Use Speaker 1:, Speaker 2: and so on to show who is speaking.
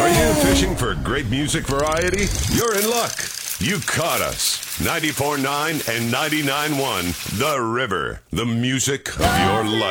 Speaker 1: Are you fishing for great music variety? You're in luck. You caught us. 94.9 and 99.1 The River, the music of your life.